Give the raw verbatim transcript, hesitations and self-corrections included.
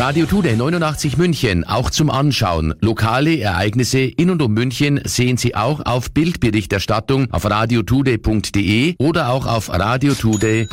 Radio Today neunundachtzig München, auch zum Anschauen. Lokale Ereignisse in und um München sehen Sie auch auf Bildberichterstattung auf radiotoday punkt de oder auch auf radiotoday.